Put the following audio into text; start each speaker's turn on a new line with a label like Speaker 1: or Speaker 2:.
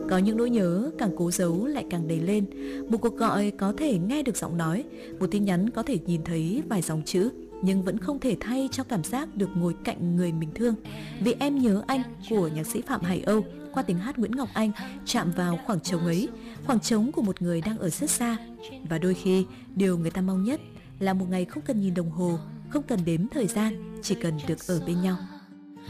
Speaker 1: Có những nỗi nhớ càng cố giấu lại càng đầy lên. Một cuộc gọi có thể nghe được giọng nói, một tin nhắn có thể nhìn thấy vài dòng chữ, nhưng vẫn không thể thay cho cảm giác được ngồi cạnh người mình thương. Vì em nhớ anh của nhạc sĩ Phạm Hải Âu qua tiếng hát Nguyễn Ngọc Anh chạm vào khoảng trống ấy, khoảng trống của một người đang ở rất xa. Và đôi khi điều người ta mong nhất là một ngày không cần nhìn đồng hồ, không cần đếm thời gian, chỉ cần được ở bên nhau.